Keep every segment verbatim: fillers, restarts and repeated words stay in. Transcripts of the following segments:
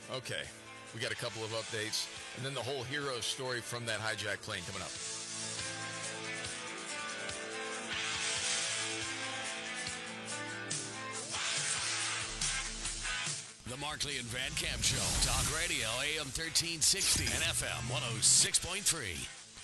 Okay, we got a couple of updates, and then the whole hero story from that hijacked plane coming up. The Markley and Van Camp Show. Talk Radio, A M thirteen sixty and F M one oh six point three.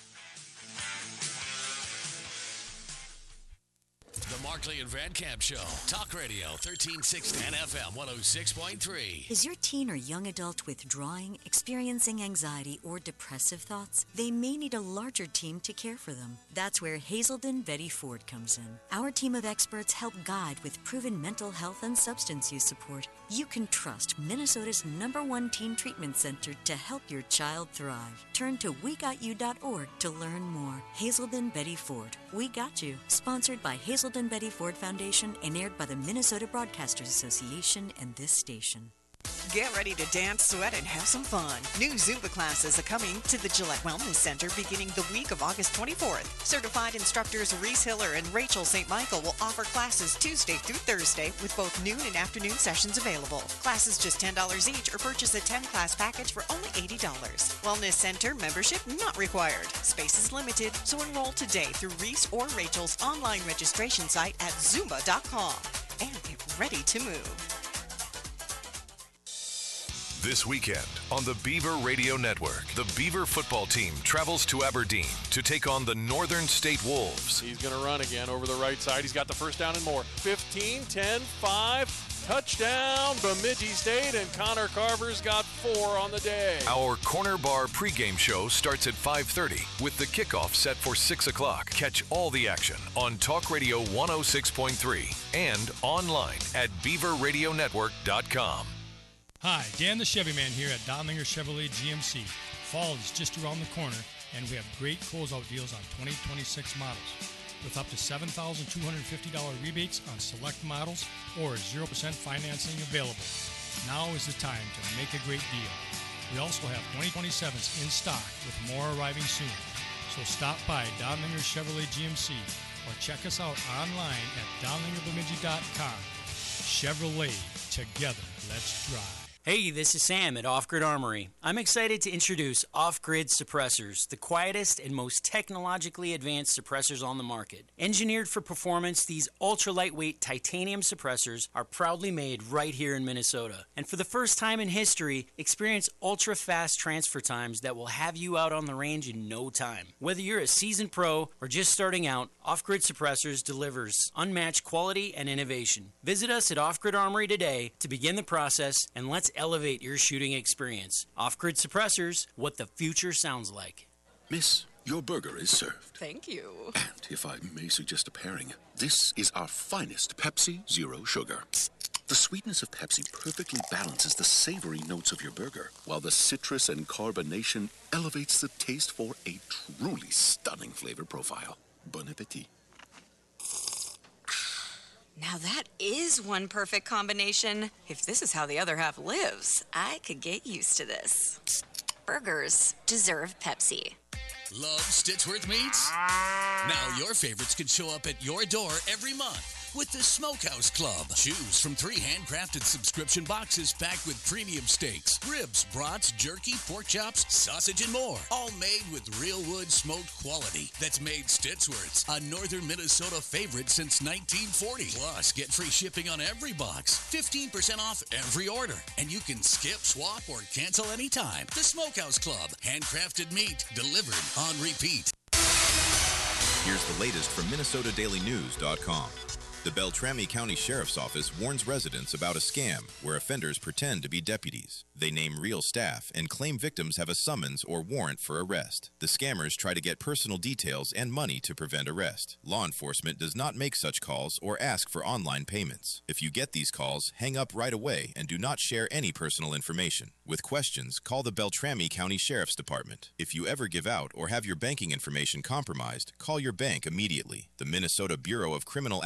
The Markley and Van Camp Show. Talk Radio, thirteen sixty and F M one oh six point three. Is your teen or young adult withdrawing, experiencing anxiety, or depressive thoughts? They may need a larger team to care for them. That's where Hazelden Betty Ford comes in. Our team of experts help guide with proven mental health and substance use support. You can trust Minnesota's number one teen treatment center to help your child thrive. Turn to we got you dot org to learn more. Hazelden Betty Ford. We Got You. Sponsored by Hazelden Betty Ford Foundation and aired by the Minnesota Broadcasters Association and this station. Get ready to dance, sweat, and have some fun. New Zumba classes are coming to the Gillette Wellness Center beginning the week of August twenty-fourth. Certified instructors Reese Hiller and Rachel Saint Michael will offer classes Tuesday through Thursday with both noon and afternoon sessions available. Classes just ten dollars each or purchase a ten-class package for only eighty dollars. Wellness Center membership not required. Space is limited, so enroll today through Reese or Rachel's online registration site at zumba dot com and get ready to move. This weekend on the Beaver Radio Network, the Beaver football team travels to Aberdeen to take on the Northern State Wolves. He's going to run again over the right side. He's got the first down and more. fifteen, ten, five, touchdown, Bemidji State, and Connor Carver's got four on the day. Our Corner Bar pregame show starts at five thirty with the kickoff set for six o'clock. Catch all the action on Talk Radio one oh six point three and online at beaver radio network dot com. Hi, Dan the Chevy Man here at Donlinger Chevrolet G M C. Fall is just around the corner, and we have great closeout deals on twenty twenty-six models. With up to seven thousand two hundred fifty dollars rebates on select models or zero percent financing available. Now is the time to make a great deal. We also have twenty twenty-sevens in stock with more arriving soon. So stop by Donlinger Chevrolet G M C or check us out online at donlinger bemidji dot com. Chevrolet, together, let's drive. Hey, this is Sam at Off Grid Armory. I'm excited to introduce Off Grid Suppressors, the quietest and most technologically advanced suppressors on the market. Engineered for performance, these ultra-lightweight titanium suppressors are proudly made right here in Minnesota. And for the first time in history, experience ultra-fast transfer times that will have you out on the range in no time. Whether you're a seasoned pro or just starting out, Off Grid Suppressors delivers unmatched quality and innovation. Visit us at Off Grid Armory today to begin the process, and let's elevate your shooting experience. Off-Grid Suppressors, what the future sounds like. Miss, your burger is served. Thank you. And if I may suggest a pairing, this is our finest Pepsi Zero Sugar. The sweetness of Pepsi perfectly balances the savory notes of your burger, while the citrus and carbonation elevates the taste for a truly stunning flavor profile. Bon appetit. Now that is one perfect combination. If this is how the other half lives, I could get used to this. Burgers deserve Pepsi. Love Stitchworth Meats? Now your favorites can show up at your door every month with the Smokehouse Club. Choose from three handcrafted subscription boxes packed with premium steaks, ribs, brats, jerky, pork chops, sausage, and more. All made with real wood smoked quality that's made Stitchworth's a northern Minnesota favorite since nineteen forty. Plus, get free shipping on every box, fifteen percent off every order, and you can skip, swap, or cancel anytime. The Smokehouse Club. Handcrafted meat delivered on repeat. Here's the latest from Minnesota Daily News dot com. The Beltrami County Sheriff's Office warns residents about a scam where offenders pretend to be deputies. They name real staff and claim victims have a summons or warrant for arrest. The scammers try to get personal details and money to prevent arrest. Law enforcement does not make such calls or ask for online payments. If you get these calls, hang up right away and do not share any personal information. With questions, call the Beltrami County Sheriff's Department. If you ever give out or have your banking information compromised, call your bank immediately. The Minnesota Bureau of Criminal Apprehension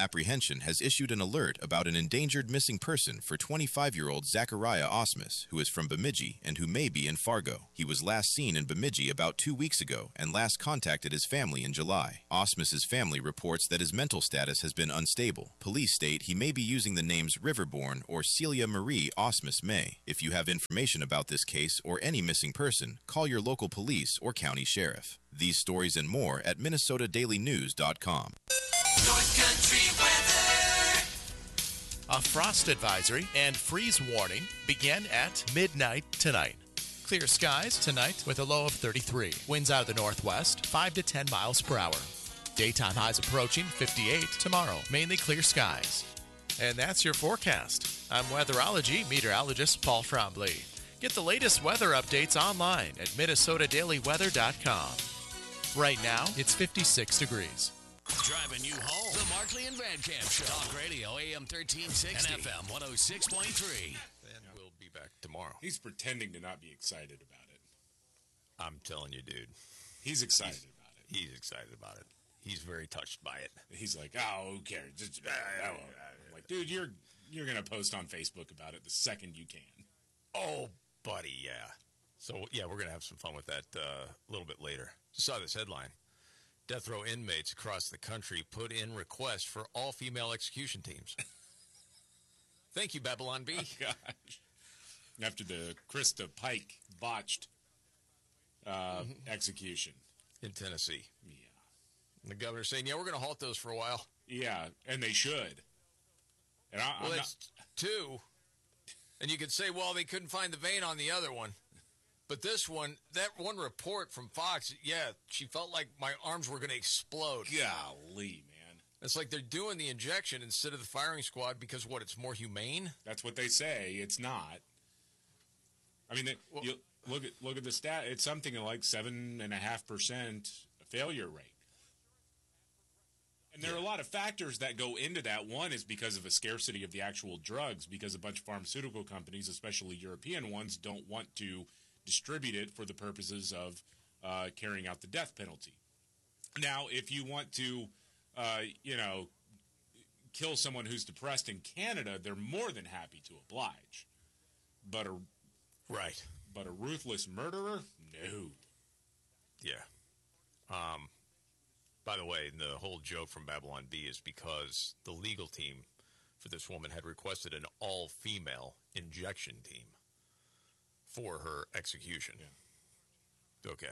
Prevention has issued an alert about an endangered missing person for twenty-five-year-old Zachariah Osmus, who is from Bemidji and who may be in Fargo. He was last seen in Bemidji about two weeks ago and last contacted his family in July. Osmus's family reports that his mental status has been unstable. Police state he may be using the names Riverborn or Celia Marie Osmus May. If you have information about this case or any missing person, call your local police or county sheriff. These stories and more at Minnesota Daily News dot com. North Country weather. A frost advisory and freeze warning begin at midnight tonight. Clear skies tonight with a low of thirty-three. Winds out of the northwest, five to ten miles per hour. Daytime highs approaching fifty-eight tomorrow. Mainly clear skies. And that's your forecast. I'm weatherology meteorologist Paul Trombley. Get the latest weather updates online at Minnesota Daily Weather dot com. Right now, it's fifty-six degrees. Driving you home. The Markley and Van Camp Show. Talk Radio A M thirteen sixty and F M one oh six point three. And we'll be back tomorrow. He's pretending to not be excited about it. I'm telling you, dude. He's excited he's, about it. He's excited about it. He's very touched by it. He's like, oh, who cares? Just, uh, oh. I'm like, dude, you're you're gonna post on Facebook about it the second you can. Oh, buddy, yeah. So yeah, we're gonna have some fun with that uh, a little bit later. Just saw this headline. Death row inmates across the country put in requests for all-female execution teams. Thank you, Babylon B. Oh, gosh. After the Krista Pike botched uh, mm-hmm. execution. In Tennessee. Yeah. And the governor's saying, yeah, we're going to halt those for a while. Yeah, and they should. And I, well, I'm that's not... two. And you could say, well, they couldn't find the vein on the other one. But this one, that one report from Fox, yeah, she felt like my arms were going to explode. Golly, man. It's like they're doing the injection instead of the firing squad because, what, it's more humane? That's what they say. It's not. I mean, they, well, you look at look at the stat. It's something like seven point five percent failure rate. And there yeah. are a lot of factors that go into that. One is because of a scarcity of the actual drugs, because a bunch of pharmaceutical companies, especially European ones, don't want to distribute it for the purposes of uh, carrying out the death penalty. Now, if you want to, uh, you know, kill someone who's depressed in Canada, they're more than happy to oblige. But a right, but a ruthless murderer, no. Yeah. Um. By the way, the whole joke from Babylon B is because the legal team for this woman had requested an all-female injection team for her execution. Yeah. Okay.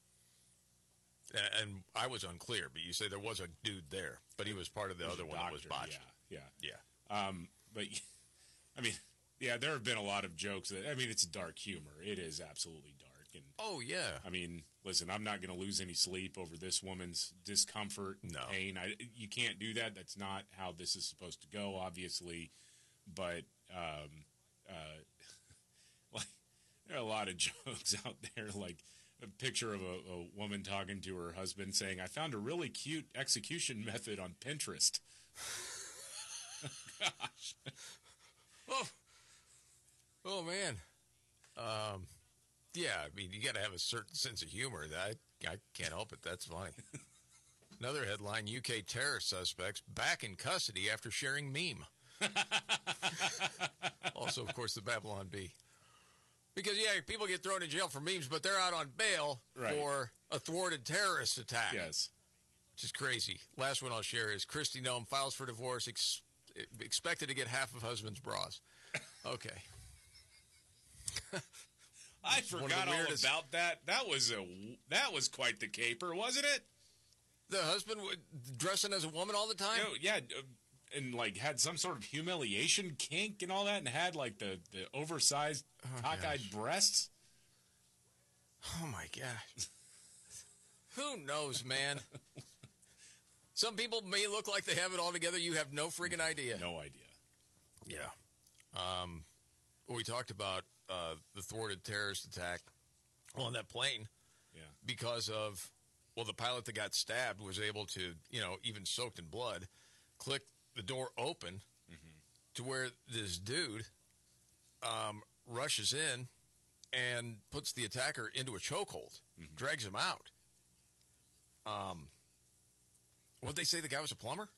And I was unclear, but you say there was a dude there, but he was part of the There's other one that was botched. Yeah, yeah. Yeah. Um, but, I mean, yeah, there have been a lot of jokes that, I mean, it's dark humor. It is absolutely dark. And oh, yeah. I mean, listen, I'm not going to lose any sleep over this woman's discomfort and no. pain. I, you can't do that. That's not how this is supposed to go, obviously. But, um, uh, like, there are a lot of jokes out there, like a picture of a, a woman talking to her husband saying, I found a really cute execution method on Pinterest. Gosh. Oh, oh man. Um, yeah, I mean, you got to have a certain sense of humor. I, I can't help it. That's funny. Another headline, U K terror suspects back in custody after sharing meme. Also, of course, the Babylon Bee. Because, yeah, people get thrown in jail for memes, but they're out on bail right. for a thwarted terrorist attack. Yes. Which is crazy. Last one I'll share is Kristi Noem files for divorce, ex- expected to get half of husband's bras. Okay. I forgot all about that. That was a that was quite the caper, wasn't it? The husband w- dressing as a woman all the time? You know, yeah, and like had some sort of humiliation kink and all that, and had like the, the oversized oh, cockeyed gosh. breasts. Oh my gosh. Who knows, man? Some people may look like they have it all together. You have no freaking idea. No idea. Yeah. Um, we talked about uh, the thwarted terrorist attack on that plane. Yeah. Because of, well, the pilot that got stabbed was able to, you know, even soaked in blood, click the door open mm-hmm. to where this dude um, rushes in and puts the attacker into a chokehold, mm-hmm. drags him out. Um, what did they say? The guy was a plumber?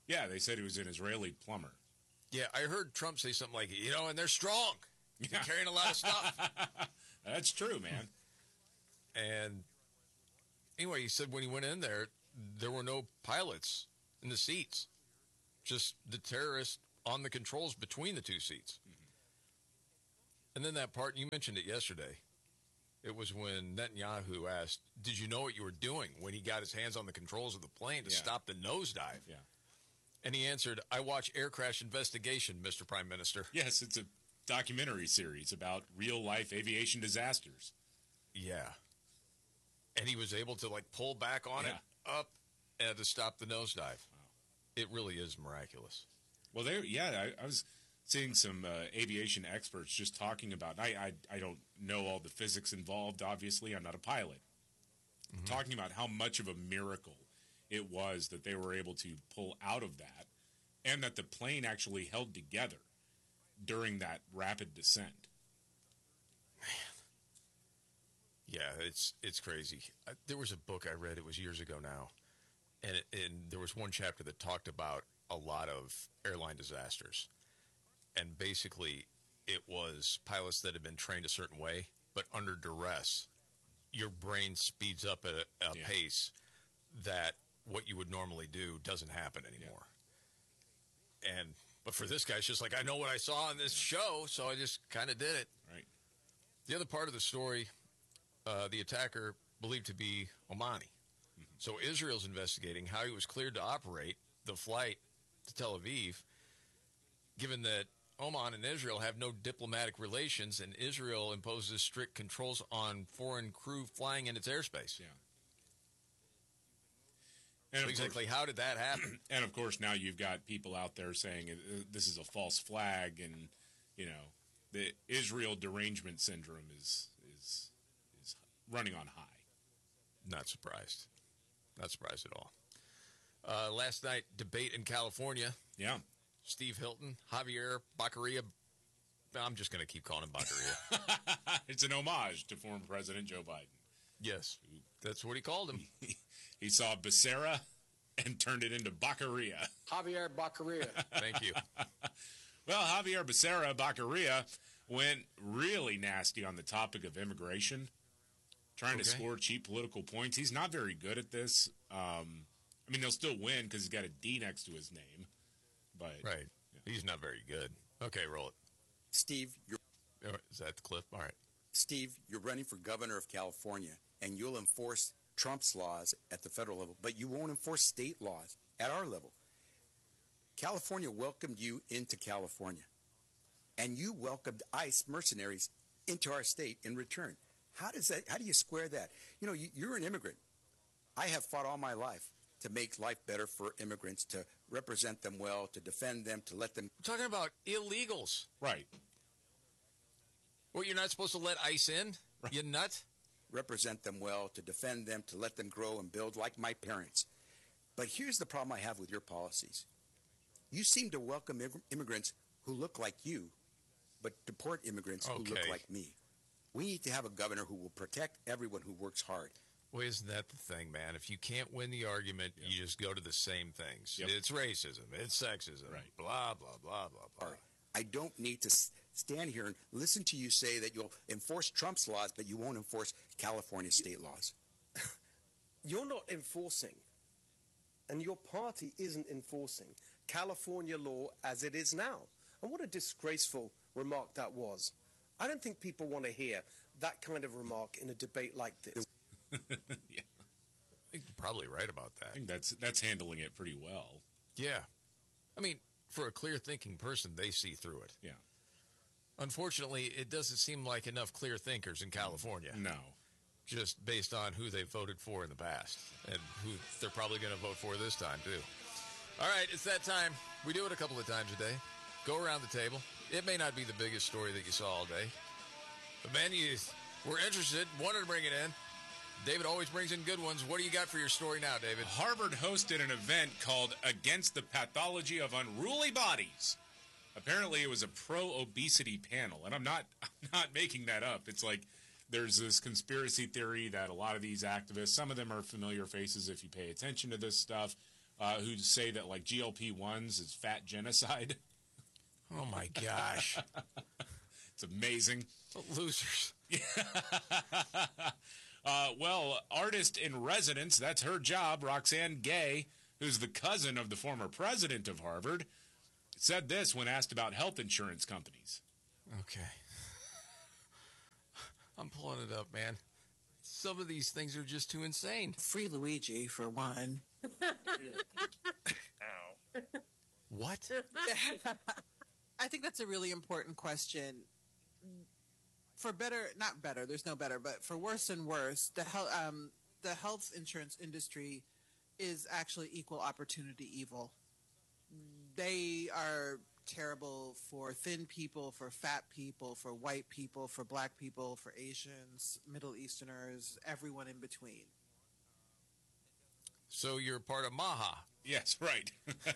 Yeah, they said he was an Israeli plumber. Yeah, I heard Trump say something like, you know, and they're strong. They're carrying a lot of stuff. That's true, man. And anyway, he said when he went in there, there were no pilots in the seats, just the terrorists on the controls between the two seats. Mm-hmm. And then that part, you mentioned it yesterday. It was when Netanyahu asked, did you know what you were doing when he got his hands on the controls of the plane to Yeah. stop the nosedive? Yeah. And he answered, I watch Air Crash Investigation, Mister Prime Minister. Yes, it's a documentary series about real-life aviation disasters. Yeah. And he was able to, like, pull back on Yeah. it, up, and to stop the nosedive. Wow. It really is miraculous. Well, there, yeah, I, I was seeing some uh, aviation experts just talking about, I, I I don't know all the physics involved, obviously. I'm not a pilot. Mm-hmm. Talking about how much of a miracle it was that they were able to pull out of that and that the plane actually held together during that rapid descent. Yeah, it's it's crazy. I, there was a book I read, it was years ago now, and, it, and there was one chapter that talked about a lot of airline disasters. And basically, it was pilots that had been trained a certain way, but under duress, your brain speeds up at a, a Yeah. pace that what you would normally do doesn't happen anymore. Yeah. And but for this guy, it's just like, I know what I saw on this show, so I just kind of did it. Right. The other part of the story, uh, the attacker believed to be Omani. Mm-hmm. So Israel's investigating how he was cleared to operate the flight to Tel Aviv, given that Oman and Israel have no diplomatic relations, and Israel imposes strict controls on foreign crew flying in its airspace. Yeah. And so exactly course, how did that happen? And, of course, now you've got people out there saying uh, this is a false flag, and, you know, the Israel derangement syndrome is is is running on high. Not surprised. Not surprised at all. Uh, last night, debate in California. Yeah. Steve Hilton, Javier Baccaria. I'm just going to keep calling him Baccaria. It's an homage to former President Joe Biden. Yes, that's what he called him. He saw Becerra and turned it into Baccaria. Javier Baccaria. Thank you. Well, Javier Becerra Baccaria went really nasty on the topic of immigration, trying okay. to score cheap political points. He's not very good at this. Um, I mean, they'll still win because he's got a D next to his name. But, right. Yeah. He's not very good. Okay, roll it. Steve, you're... Is that the clip? All right. Steve, you're running for governor of California, and you'll enforce Trump's laws at the federal level, but you won't enforce state laws at our level. California welcomed you into California, and you welcomed ICE mercenaries into our state in return. How does that? How do you square that? You know, you, you're an immigrant. I have fought all my life to make life better for immigrants, to represent them well, to defend them, to let them... We're talking about illegals. Right. Well, you're not supposed to let ICE in? Right. You nut? Represent them well, to defend them, to let them grow and build like my parents. But here's the problem I have with your policies. You seem to welcome immigrants who look like you, but deport immigrants okay. who look like me. We need to have a governor who will protect everyone who works hard. Well, isn't that the thing, man? If you can't win the argument, yep. you just go to the same things. Yep. It's racism. It's sexism. Right. Blah, blah, blah, blah, blah. I don't need to stand here and listen to you say that you'll enforce Trump's laws, but you won't enforce California state laws. You're not enforcing, and your party isn't enforcing California law as it is now. And what a disgraceful remark that was. I don't think people want to hear that kind of remark in a debate like this. Yeah. I think you're probably right about that. I think that's that's handling it pretty well. Yeah. I mean, for a clear-thinking person, they see through it. Yeah. Unfortunately, it doesn't seem like enough clear thinkers in California. No. Just based on who they voted for in the past and who they're probably going to vote for this time, too. All right, it's that time. We do it a couple of times a day. Go around the table. It may not be the biggest story that you saw all day. But, man, you were interested, wanted to bring it in. David always brings in good ones. What do you got for your story now, David? Harvard hosted an event called Against the Pathology of Unruly Bodies. Apparently, it was a pro-obesity panel, and I'm not I'm not making that up. It's like there's this conspiracy theory that a lot of these activists, some of them are familiar faces if you pay attention to this stuff, uh, who say that like G L P ones is fat genocide. Oh my gosh. It's amazing. What losers. uh, well, artist in residence, that's her job, Roxane Gay, who's the cousin of the former president of Harvard, said this when asked about health insurance companies. Okay. I'm pulling it up, man. Some of these things are just too insane. Free Luigi, for one. Ow. What? I think that's a really important question. For better, not better, there's no better, but for worse and worse, the, hel- um, the health insurance industry is actually equal opportunity evil. They are terrible for thin people, for fat people, for white people, for black people, for Asians, Middle Easterners, everyone in between. So you're part of MAHA. Yes, right.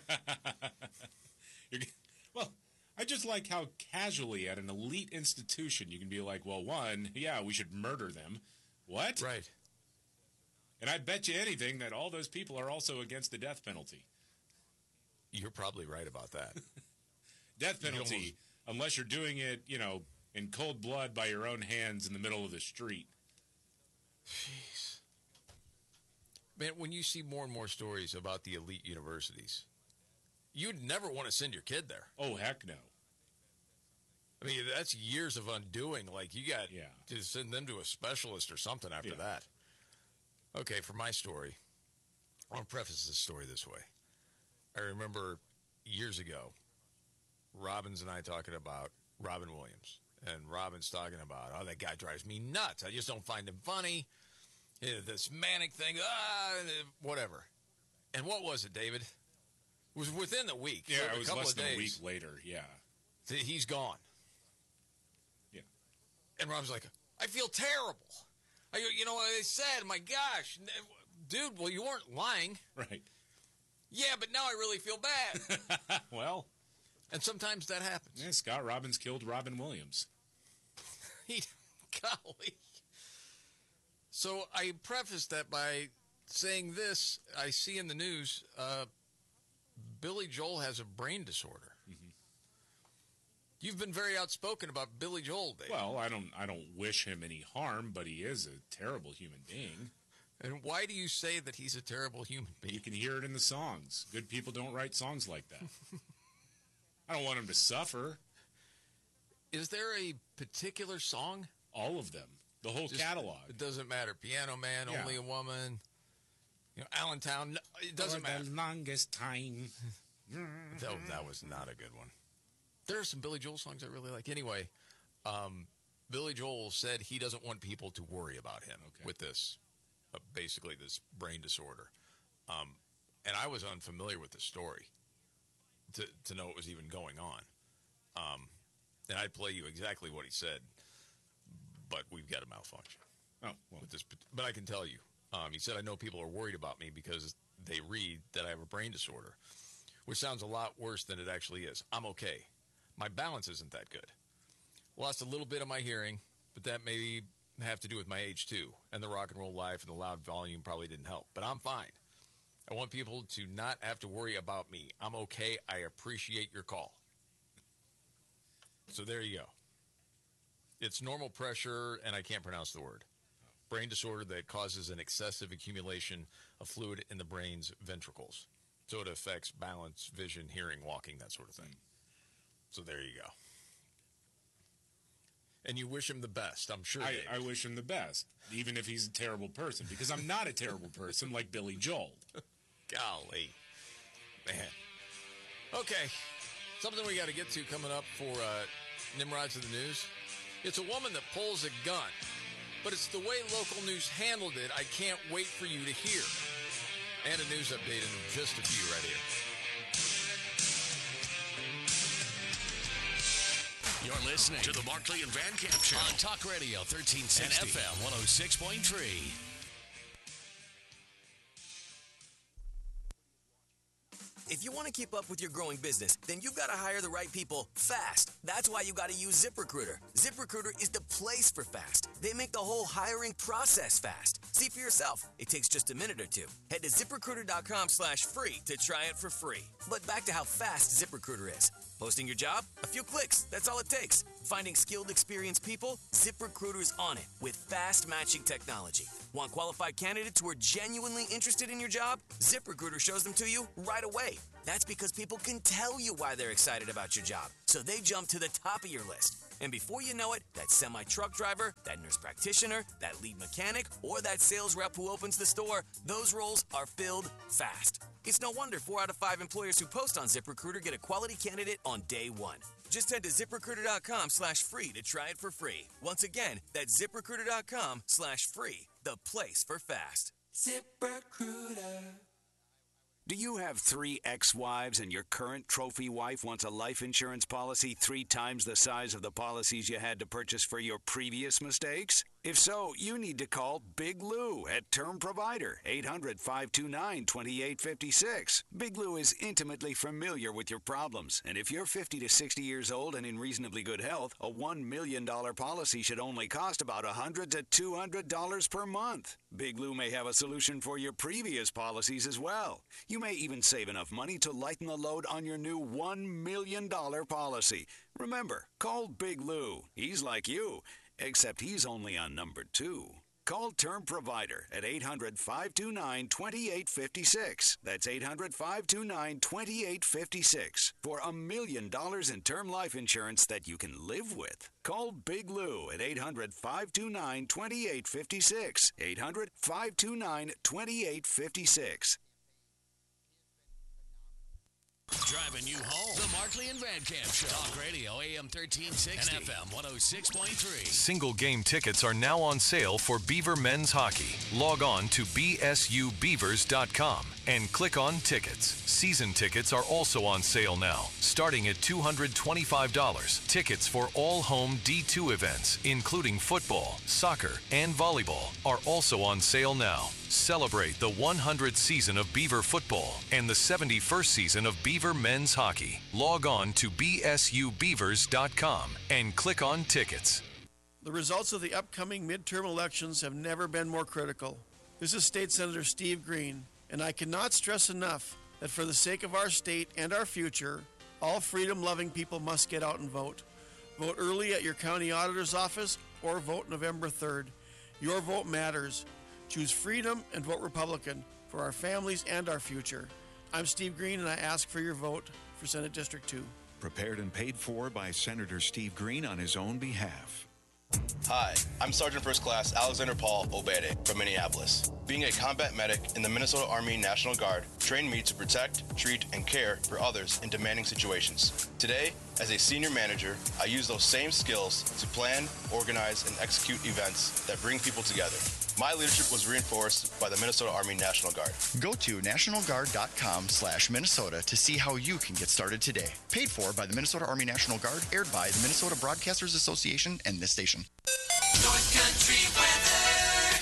You're, well, I just like how casually at an elite institution you can be like, well, one, yeah, we should murder them. What? Right. And I bet you anything that all those people are also against the death penalty. You're probably right about that. Death penalty, unless you're doing it, you know, in cold blood by your own hands in the middle of the street. Jeez. Man, when you see more and more stories about the elite universities, you'd never want to send your kid there. Oh, heck no. I mean, that's years of undoing. Like, you got yeah. to send them to a specialist or something after yeah. that. Okay, for my story, I want to preface this story this way. I remember years ago, Robbins and I talking about Robin Williams. And Robin's talking about, oh, that guy drives me nuts. I just don't find him funny. You know, this manic thing, ah, whatever. And what was it, David? It was within the week. Yeah, a it was couple less of than days. a week later, yeah. He's gone. Yeah. And Rob's like, I feel terrible. I go, you know what I said? My gosh. Dude, well, you weren't lying. Right. Yeah, but now I really feel bad. Well. And sometimes that happens. Yeah, Scott Robbins killed Robin Williams. he, golly. So I prefaced that by saying this. I see in the news, uh, Billy Joel has a brain disorder. Mm-hmm. You've been very outspoken about Billy Joel, Dave. Well, I don't, I don't wish him any harm, but he is a terrible human being. And why do you say that he's a terrible human being? You can hear it in the songs. Good people don't write songs like that. I don't want him to suffer. Is there a particular song? All of them. The whole Just, catalog. It doesn't matter. Piano Man, yeah. Only a Woman, you know, Allentown. No, it doesn't For matter. the longest time. that, that was not a good one. There are some Billy Joel songs I really like. Anyway, um, Billy Joel said he doesn't want people to worry about him okay. with this, uh, basically this brain disorder. Um, and I was unfamiliar with the story to, to know what was even going on. Um, and I'd play you exactly what he said, but we've got a malfunction. Oh, well. With this, but I can tell you. Um, he said, I know people are worried about me because they read that I have a brain disorder, which sounds a lot worse than it actually is. I'm okay. My balance isn't that good. Lost a little bit of my hearing, but that may have to do with my age too. And the rock and roll life and the loud volume probably didn't help. But I'm fine. I want people to not have to worry about me. I'm okay. I appreciate your call. So there you go. It's normal pressure, and I can't pronounce the word. Brain disorder that causes an excessive accumulation of fluid in the brain's ventricles. So it affects balance, vision, hearing, walking, that sort of thing. So there you go. And you wish him the best, I'm sure. I, I wish him the best, even if he's a terrible person, because I'm not a terrible person like Billy Joel. Golly. Man. Okay. Something we got to get to coming up for uh, Nimrods of the News. It's a woman that pulls a gun, but it's the way local news handled it I can't wait for you to hear. And a news update in just a few right here. You're listening to the Markley and Van Camp Show on Talk Radio thirteen sixty and F M one oh six point three. If you want to keep up with your growing business, then you've got to hire the right people fast. That's why you got to use ZipRecruiter. ZipRecruiter is the place for fast. They make the whole hiring process fast. See for yourself. It takes just a minute or two. Head to ZipRecruiter.com slash free to try it for free. But back to how fast ZipRecruiter is. Posting your job? A few clicks. That's all it takes. Finding skilled, experienced people? ZipRecruiter's on it with fast matching technology. Want qualified candidates who are genuinely interested in your job? ZipRecruiter shows them to you right away. That's because people can tell you why they're excited about your job, so they jump to the top of your list. And before you know it, that semi-truck driver, that nurse practitioner, that lead mechanic, or that sales rep who opens the store, those roles are filled fast. It's no wonder four out of five employers who post on ZipRecruiter get a quality candidate on day one. Just head to ZipRecruiter.com slash free to try it for free. Once again, that's ZipRecruiter.com slash free, the place for fast. ZipRecruiter. Do you have three ex-wives and your current trophy wife wants a life insurance policy three times the size of the policies you had to purchase for your previous mistakes? If so, you need to call Big Lou at Term Provider, eight hundred, five two nine, two eight five six. Big Lou is intimately familiar with your problems, and if you're fifty to sixty years old and in reasonably good health, a one million dollars policy should only cost about one hundred to two hundred dollars per month. Big Lou may have a solution for your previous policies as well. You may even save enough money to lighten the load on your new one million dollars policy. Remember, call Big Lou. He's like you, except he's only on number two. Call Term Provider at eight hundred, five two nine, two eight five six. That's eight hundred, five two nine, two eight five six for a million dollars in term life insurance that you can live with. Call Big Lou at eight hundred, five two nine, two eight five six. eight hundred, five two nine, two eight five six. Driving you home. The Markley and Van Camp Show. Talk Radio, A M thirteen sixty. And F M one oh six point three. Single game tickets are now on sale for Beaver men's hockey. Log on to B S U beavers dot com and click on tickets. Season tickets are also on sale now, starting at two hundred twenty-five dollars. Tickets for all home D two events, including football, soccer, and volleyball, are also on sale now. Celebrate the one hundredth season of Beaver football and the seventy-first season of Beaver men's hockey. Log on to B S U beavers dot com and click on tickets. The results of the upcoming midterm elections have never been more critical. This is State Senator Steve Green, and I cannot stress enough that for the sake of our state and our future, all freedom-loving people must get out and vote. Vote early at your county auditor's office or vote November third. Your vote matters. Choose freedom and vote Republican for our families and our future. I'm Steve Green, and I ask for your vote for Senate District two. Prepared and paid for by Senator Steve Green on his own behalf. Hi, I'm Sergeant First Class Alexander Paul Obede from Minneapolis. Being a combat medic in the Minnesota Army National Guard trained me to protect, treat, and care for others in demanding situations. Today, as a senior manager, I use those same skills to plan, organize, and execute events that bring people together. My leadership was reinforced by the Minnesota Army National Guard. Go to national guard dot com slash Minnesota to see how you can get started today. Paid for by the Minnesota Army National Guard, aired by the Minnesota Broadcasters Association and this station. North Country weather.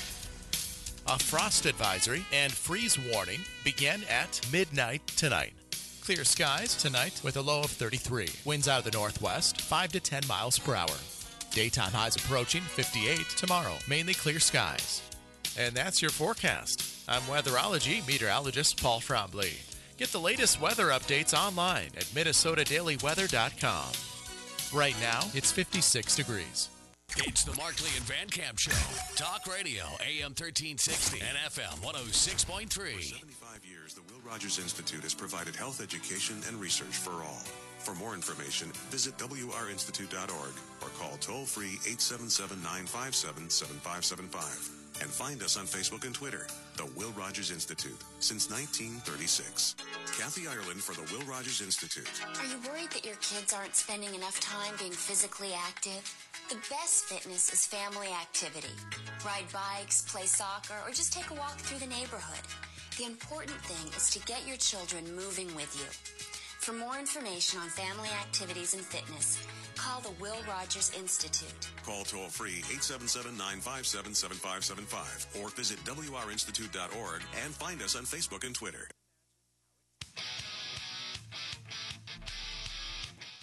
A frost advisory and freeze warning begin at midnight tonight. Clear skies tonight with a low of thirty-three. Winds out of the northwest, five to ten miles per hour. Daytime highs approaching fifty-eight tomorrow. Mainly clear skies. And that's your forecast. I'm weatherology meteorologist Paul Trombley. Get the latest weather updates online at minnesota daily weather dot com. Right now, it's fifty-six degrees. It's the Markley and Van Camp Show. Talk Radio, A M thirteen sixty and F M one oh six point three. For seventy-five years, the Will Rogers Institute has provided health education and research for all. For more information, visit W R institute dot org or call toll-free eight seven seven, nine five seven, seven five seven five. And find us on Facebook and Twitter, the Will Rogers Institute, since nineteen thirty-six. Kathy Ireland for the Will Rogers Institute. Are you worried that your kids aren't spending enough time being physically active? The best fitness is family activity. Ride bikes, play soccer, or just take a walk through the neighborhood. The important thing is to get your children moving with you. For more information on family activities and fitness, call the Will Rogers Institute. Call toll-free eight seven seven, nine five seven, seven five seven five or visit W R institute dot org and find us on Facebook and Twitter.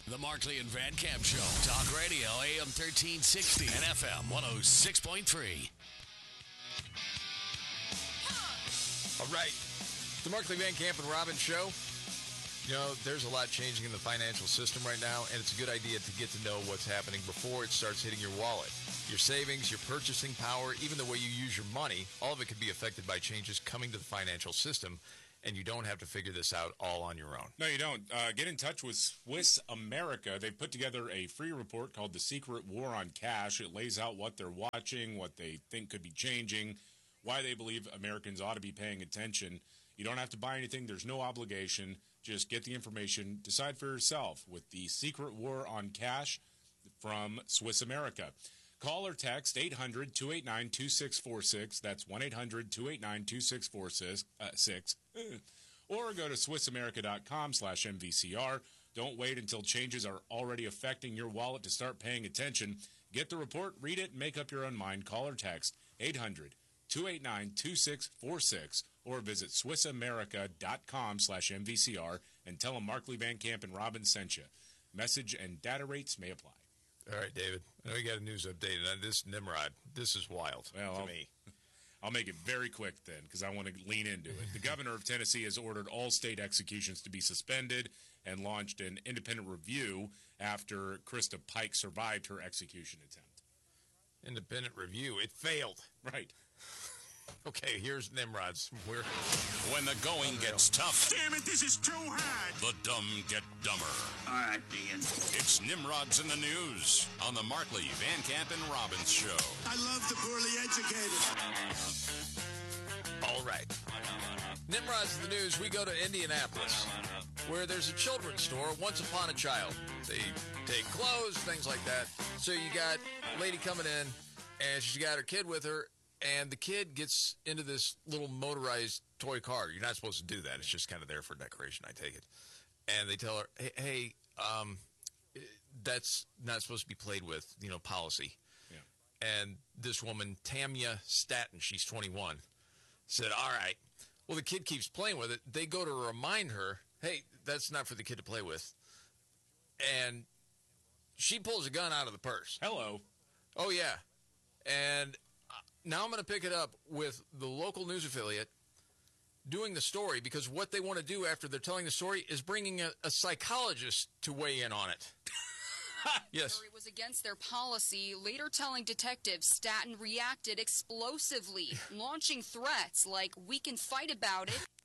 The Markley and Van Camp Show. Talk Radio, A M thirteen sixty and F M one oh six point three. All right. The Markley, Van Camp, and Robbins Show. You know, there's a lot changing in the financial system right now, and it's a good idea to get to know what's happening before it starts hitting your wallet. Your savings, your purchasing power, even the way you use your money, all of it could be affected by changes coming to the financial system, and you don't have to figure this out all on your own. No, you don't. Uh, get in touch with Swiss America. They've put together a free report called The Secret War on Cash. It lays out what they're watching, what they think could be changing, why they believe Americans ought to be paying attention. You don't have to buy anything. There's no obligation. Just get the information. Decide for yourself with The Secret War on Cash from Swiss America. Call or text eight hundred, two eight nine, two six four six. That's one eight hundred, two eight nine, two six four six. Or go to swissamerica.com slash MVCR. Don't wait until changes are already affecting your wallet to start paying attention. Get the report, read it, and make up your own mind. Call or text eight hundred, two eight nine, two six four six or visit swissamerica.com slash MVCR and tell them Markley, Van Camp, and Robbins sent you. Message and data rates may apply. All right, David. I know you got a news update on this Nimrod. This is wild well, to I'll, me. I'll make it very quick then because I want to lean into it. The governor of Tennessee has ordered all state executions to be suspended and launched an independent review after Krista Pike survived her execution attempt. Independent review. It failed. Right. Okay, here's Nimrod's. We're when the going gets tough. Damn it, this is too hard. The dumb get dumber. All right, Dean. It's Nimrod's in the news on the Markley, Van Camp, and Robbins Show. I love the poorly educated. All right. Nimrod's in the news. We go to Indianapolis, where there's a children's store, Once Upon a Child. They take clothes, things like that. So you got a lady coming in, and she's got her kid with her, and the kid gets into this little motorized toy car. You're not supposed to do that. It's just kind of there for decoration, I take it. And they tell her, hey, hey um, that's not supposed to be played with, you know, policy. Yeah. And this woman, Tamia Staten, she's twenty-one, said, all right. Well, the kid keeps playing with it. They go to remind her, hey, that's not for the kid to play with. And she pulls a gun out of the purse. Hello. Oh, yeah. And now I'm going to pick it up with the local news affiliate doing the story, because what they want to do after they're telling the story is bringing a, a psychologist to weigh in on it. Yes. It was against their policy, later telling detectives Staten reacted explosively, launching threats like, we can fight about it.